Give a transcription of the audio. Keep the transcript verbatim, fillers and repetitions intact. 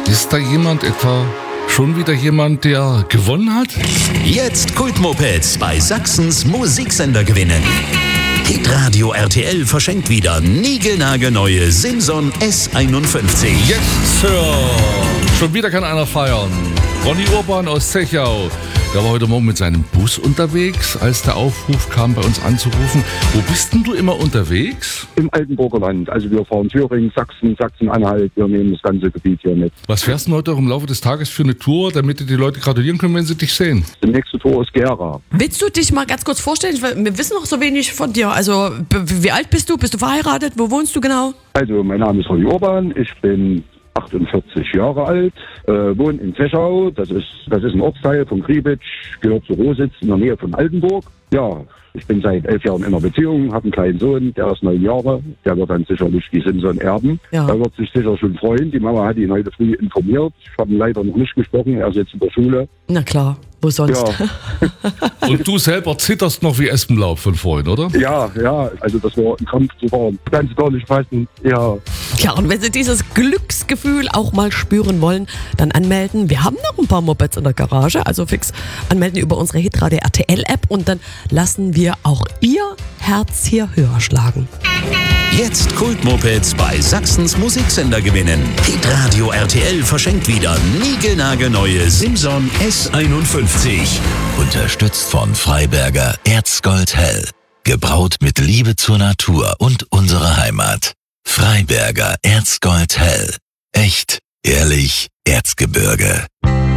Ist da jemand etwa, schon wieder jemand, der gewonnen hat? Jetzt Kultmopeds bei Sachsens Musiksender gewinnen. Hitradio R T L verschenkt wieder niegelnagelneue Simson S einundfünfzig. Yes, Sir! Schon wieder kann einer feiern. Ronny Urban aus Zechau. Der war heute Morgen mit seinem Bus unterwegs, als der Aufruf kam, bei uns anzurufen. Wo bist denn du immer unterwegs? Im Altenburger Land. Also wir fahren Thüringen, Sachsen, Sachsen-Anhalt. Wir nehmen das ganze Gebiet hier mit. Was fährst du heute auch im Laufe des Tages für eine Tour, damit dir die Leute gratulieren können, wenn sie dich sehen? Die nächste Tour ist Gera. Willst du dich mal ganz kurz vorstellen? Wir wissen noch so wenig von dir. Also wie alt bist du? Bist du verheiratet? Wo wohnst du genau? Also mein Name ist Ronny Urban. Ich bin achtundvierzig Jahre alt, äh, wohne in Zechau, das ist, das ist ein Ortsteil von Kriebitsch, gehört zu Rositz in der Nähe von Altenburg. Ja, ich bin seit elf Jahren in einer Beziehung, habe einen kleinen Sohn, der ist neun Jahre, der wird dann sicherlich die Simson erben. Ja. Er wird sich sicher schon freuen, die Mama hat ihn heute früh informiert, ich habe ihn leider noch nicht gesprochen, er ist jetzt in der Schule. Na klar, wo sonst? Ja. Und du selber zitterst noch wie Espenlaub von vorhin, oder? Ja, ja, also das war ein Kampf zu fahren. Ganz gar nicht fassen, ja. Ja, und wenn Sie dieses Glücksgefühl auch mal spüren wollen, dann anmelden. Wir haben noch ein paar Mopeds in der Garage, also fix anmelden über unsere Hitradio R T L App und dann lassen wir auch Ihr Herz hier höher schlagen. Jetzt Kultmopeds bei Sachsens Musiksender gewinnen. Hitradio R T L verschenkt wieder niegelnagelneue Simson S einundfünfzig. Unterstützt von Freiberger Erzgold Hell. Gebraut mit Liebe zur Natur und unserer Heimat. Freiberger Erzgold Hell. Echt, ehrlich, Erzgebirge.